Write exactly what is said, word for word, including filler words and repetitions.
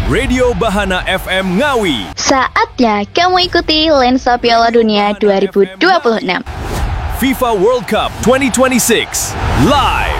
Radio Bahana F M Ngawi. Saatnya kamu ikuti Lensa Piala Dunia dua ribu dua puluh enam. FIFA World Cup dua ribu dua puluh enam live